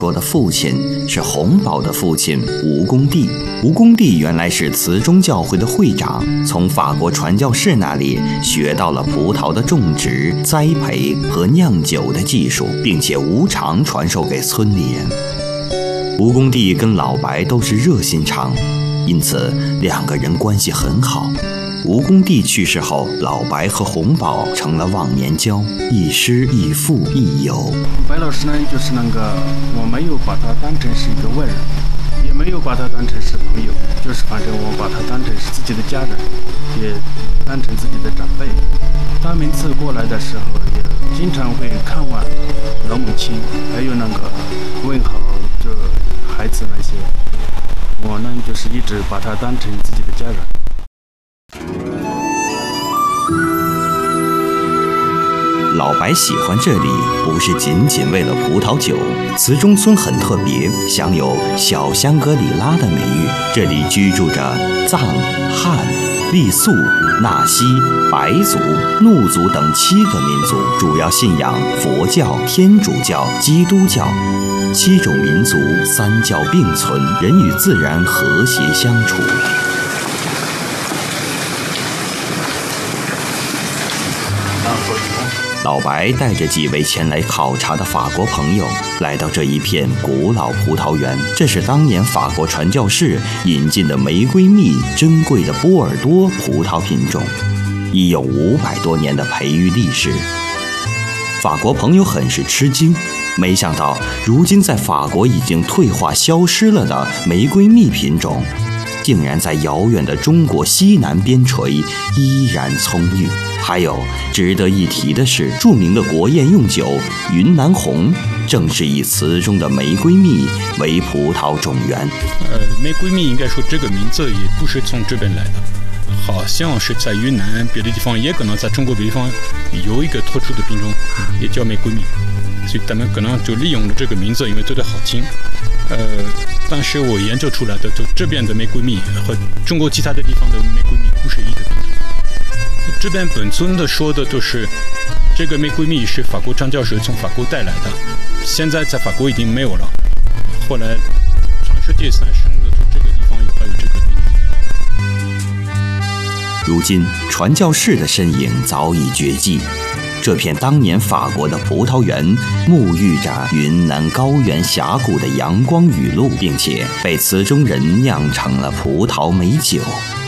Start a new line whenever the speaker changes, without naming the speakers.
我的父亲是洪堡的父亲吴公弟。吴公弟原来是慈中教会的会长，从法国传教士那里学到了葡萄的种植、栽培和酿酒的技术，并且无偿传授给村里人。吴公弟跟老白都是热心肠，因此两个人关系很好。吴公弟去世后，老白和洪堡成了忘年交，亦师亦父亦友。
白老师呢，就是我没有把他当成是一个外人，也没有把他当成是朋友，就是反正我把他当成是自己的家人，也当成自己的长辈。他每次过来的时候，也经常会看望老母亲，还有问好这孩子那些。我呢，就是一直把他当成自己的家人。
老白喜欢这里，不是仅仅为了葡萄酒。慈中村很特别，享有小香格里拉的美誉。这里居住着藏、汉、傈僳、纳西、白族、怒族等7个民族，主要信仰佛教、天主教、基督教。7种民族3教并存，人与自然和谐相处。老白带着几位前来考察的法国朋友来到这一片古老葡萄园，这是当年法国传教士引进的玫瑰蜜珍贵的波尔多葡萄品种，已有500多年的培育历史。法国朋友很是吃惊，没想到如今在法国已经退化消失了的玫瑰蜜品种，竟然在遥远的中国西南边陲依然葱郁。还有值得一提的是，著名的国宴用酒云南红正是以词中的玫瑰蜜为葡萄种源。
玫瑰蜜应该说这个名字也不是从这边来的，好像是在云南别的地方，也可能在中国别的地方有一个特殊的品种也叫玫瑰蜜，所以他们可能就利用了这个名字，因为觉得好听。但是我研究出来的，就这边的玫瑰蜜和中国其他的地方的玫瑰蜜不是一个品种。这边本村的说的都是这个玫瑰蜜是法国传教士从法国带来的，现在在法国已经没有了。后来全世界3省的这个地方还有这个品种。
如今传教士的身影早已绝迹，这片当年法国的葡萄园沐浴着云南高原峡谷的阳光雨露，并且被慈中人酿成了葡萄美酒。